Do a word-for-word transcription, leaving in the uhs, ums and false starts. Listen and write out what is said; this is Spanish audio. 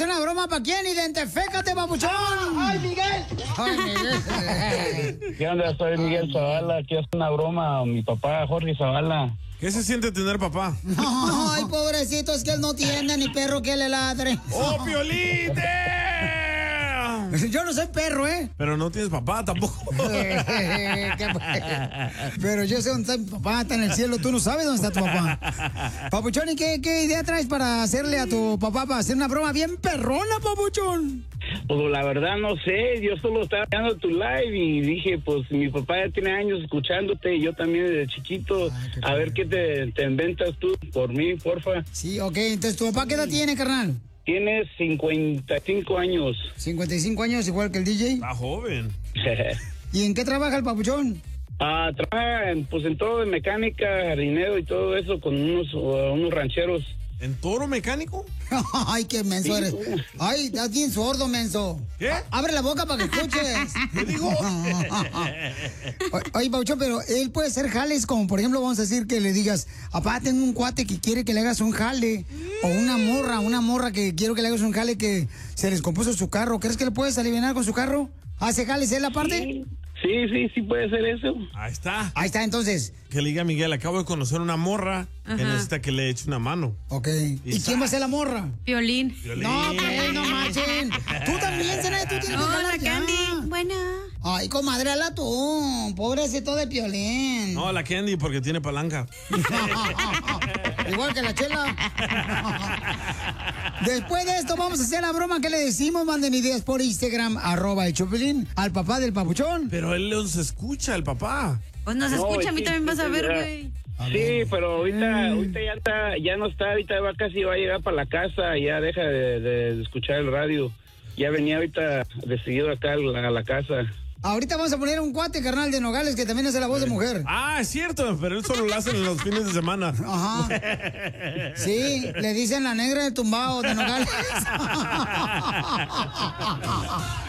hacer una broma para quién. Identifícate, papuchón. ¡Ay, Miguel! ¡Ay, Miguel! ¿Qué onda? Soy Miguel Zavala. Quiero hacer una broma a mi papá, Jorge Zavala. ¿Qué se siente tener papá? Ay, pobrecito, es que él no tiene ni perro que le ladre. ¡Oh, Piolín! Yo no soy perro, ¿eh? Pero no tienes papá tampoco. Pero yo sé dónde está mi papá, está en el cielo. Tú no sabes dónde está tu papá. Papuchón, ¿y qué, qué idea traes para hacerle a tu papá para hacer una broma bien perrona, papuchón? Pues la verdad no sé, yo solo estaba viendo tu live y dije, pues mi papá ya tiene años escuchándote y yo también desde chiquito. Ay, a ver qué te, te inventas tú por mí, porfa. Sí, ok, entonces ¿tu papá qué edad tiene, carnal? Tiene cincuenta y cinco años. cincuenta y cinco años, igual que el D J. Está joven. ¿Y en qué trabaja el papuchón? Ah, trabaja en, pues en todo, en mecánica, jardinero y todo eso con unos, uh, unos rancheros. ¿En toro mecánico? Ay, qué menso eres. Ay, estás bien sordo, menso. ¿Qué? Abre la boca para que escuches. ¿Qué digo? Oye, Pauchón, pero él puede hacer jales como, por ejemplo, vamos a decir que le digas, papá, tengo un cuate que quiere que le hagas un jale. O una morra, una morra que quiero que le hagas un jale que se les compuso su carro. ¿Crees que le puedes aliviar con su carro? ¿Hace jales él aparte? Sí. Sí, sí, sí puede ser eso. Ahí está. Ahí está, entonces. Que le diga a Miguel, acabo de conocer una morra. Ajá. Que necesita que le eche una mano. Ok. ¿Y, ¿Y quién va a ser la morra? Piolín. Piolín. No, pues, no marchen. Tú también, Zenaida, tú tienes que Hola, Candy. Buena. Ay, comadre, habla tú. Pobrecito de Piolín. No, la Candy porque tiene palanca. Igual que la Chela. Después de esto vamos a hacer la broma que le decimos. Manden ideas por Instagram, arroba el Chopelín, al papá del papuchón. Pero él nos escucha, el papá. Pues nos no, escucha, sí, a mí también vas a ver, güey. Sí, pero ahorita, ahorita ya está, ya no está, ahorita va casi va a llegar para la casa, ya deja de, de escuchar el radio. Ya venía ahorita decidido acá a la, a la casa. Ahorita vamos a poner un cuate, carnal, de Nogales, que también hace la voz de mujer. Ah, es cierto, pero él solo lo hace en los fines de semana. Ajá. Sí, le dicen la negra del tumbao de Nogales.